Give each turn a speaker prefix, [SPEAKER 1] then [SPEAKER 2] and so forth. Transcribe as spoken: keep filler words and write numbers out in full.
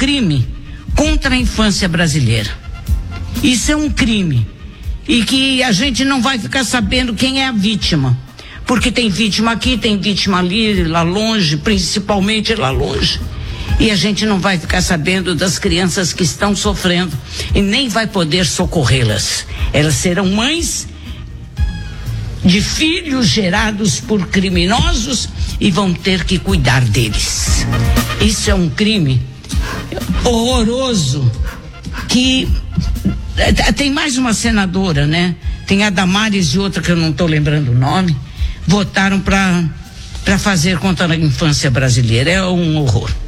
[SPEAKER 1] crime contra a infância brasileira. Isso é um crime. E que a gente não vai ficar sabendo quem é a vítima. Porque tem vítima aqui, tem vítima ali, lá longe, principalmente lá longe. E a gente não vai ficar sabendo das crianças que estão sofrendo e nem vai poder socorrê-las. Elas serão mães de filhos gerados por criminosos e vão ter que cuidar deles. Isso é um crime horroroso que tem mais uma senadora, né? Tem a Damares e outra que eu não estou lembrando o nome, votaram para para fazer contra a infância brasileira. É um horror.